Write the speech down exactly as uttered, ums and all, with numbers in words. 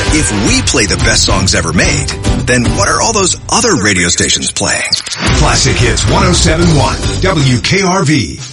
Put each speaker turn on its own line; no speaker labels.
If we play the best songs ever made, then what are all those other radio stations playing?
Classic Hits one oh seven point one, W K R V.